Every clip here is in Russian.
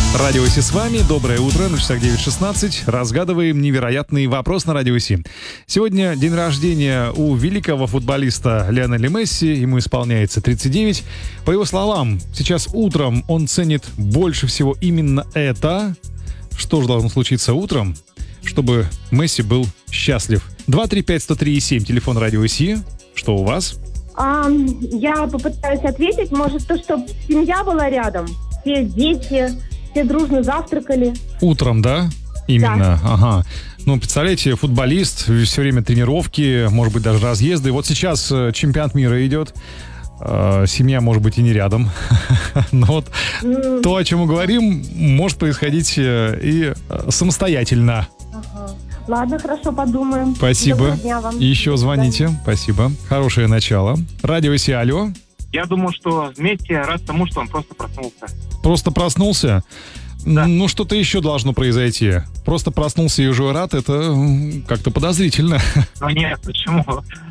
Радио Си с вами. Доброе утро. На часах 9:16. Разгадываем невероятный вопрос на Радио Си. Сегодня день рождения у великого футболиста Лионеля Месси. Ему исполняется 39. По его словам, сейчас утром он ценит больше всего именно это. Что же должно случиться утром, чтобы Месси был счастлив? 235-103-7. Телефон Радио Си. Что у вас? Я попытаюсь ответить. Может, то, чтобы семья была рядом, все дети, все дружно завтракали. Утром, да? Именно, Да. Ага. Ну, представляете, футболист, все время тренировки, может быть, даже разъезды. Вот сейчас чемпионат мира идет, семья, может быть, и не рядом. Но вот то, о чем мы говорим, может происходить и самостоятельно. Ага. Ладно, хорошо, подумаем. Спасибо. Доброго дня вам. Еще звоните. Спасибо. Хорошее начало. Радио Си, алло. Я думаю, что Месси рад тому, что он просто проснулся. Просто проснулся? Да. Ну, что-то еще должно произойти. Просто проснулся и уже рад, это как-то подозрительно. Но нет, почему?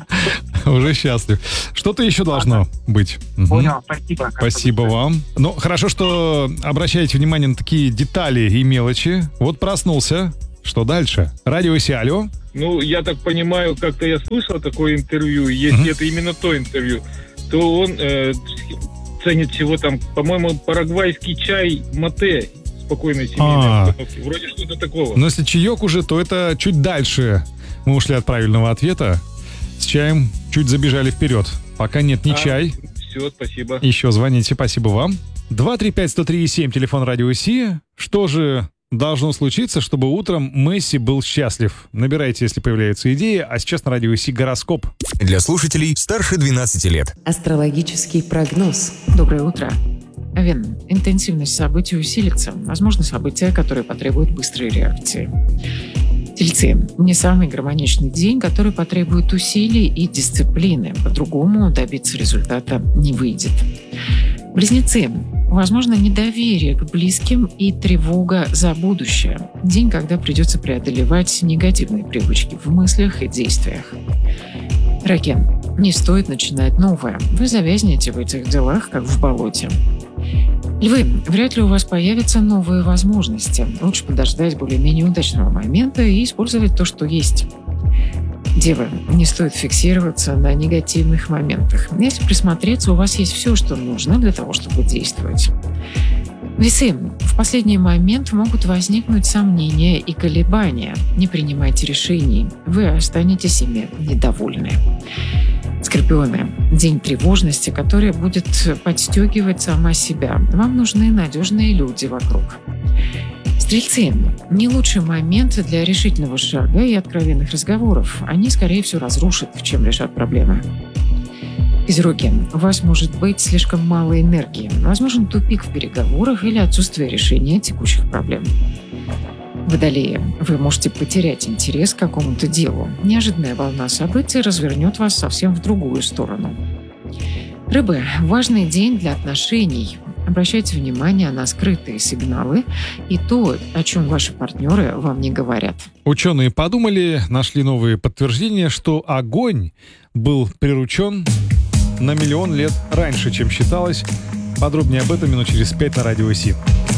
Уже счастлив. Что-то еще должно быть. Мгм. Понял, спасибо. Спасибо вам. Ну, хорошо, что обращаете внимание на такие детали и мелочи. Вот проснулся. Что дальше? Радио Си, алло. Ну, я так понимаю, как-то я слышал такое интервью, если это именно то интервью, то он ценит всего там, по-моему, парагвайский чай мате спокойной семейной обстановки. Вроде что-то такого. Но если чаек уже, то это чуть дальше. Мы ушли от правильного ответа. С чаем чуть забежали вперед. Пока нет ни чай. Все, спасибо. Еще звоните, спасибо вам. 235-103-7, телефон Радио Си. Что же должно случиться, чтобы утром Месси был счастлив? Набирайте, если появляется идея. А сейчас на Радио Си гороскоп. Для слушателей старше 12 лет. Астрологический прогноз. Доброе утро. Овен. Интенсивность событий усилится. Возможно, события, которые потребуют быстрой реакции. Тельцы. Не самый гармоничный день, который потребует усилий и дисциплины. По-другому добиться результата не выйдет. Близнецы. Возможно, недоверие к близким и тревога за будущее. День, когда придется преодолевать негативные привычки в мыслях и действиях. Раки. Не стоит начинать новое. Вы завязнете в этих делах, как в болоте. Львы. Вряд ли у вас появятся новые возможности. Лучше подождать более-менее удачного момента и использовать то, что есть. Девы. Не стоит фиксироваться на негативных моментах. Если присмотреться, у вас есть все, что нужно для того, чтобы действовать. Весы. В последний момент могут возникнуть сомнения и колебания. Не принимайте решений. Вы останетесь ими недовольны. Скорпионы. День тревожности, который будет подстегивать сама себя. Вам нужны надежные люди вокруг. Стрельцы. Не лучший момент для решительного шага и откровенных разговоров. Они, скорее всего, разрушат, чем решат проблемы. Козероги. У вас может быть слишком мало энергии. Возможен тупик в переговорах или отсутствие решения текущих проблем. Водолеи. Вы можете потерять интерес к какому-то делу. Неожиданная волна событий развернет вас совсем в другую сторону. Рыбы. Важный день для отношений. Обращайте внимание на скрытые сигналы и то, о чем ваши партнеры вам не говорят. Ученые подумали, нашли новые подтверждения, что огонь был приручен на 1 000 000 лет раньше, чем считалось. Подробнее об этом минут через 5 на Радио Си.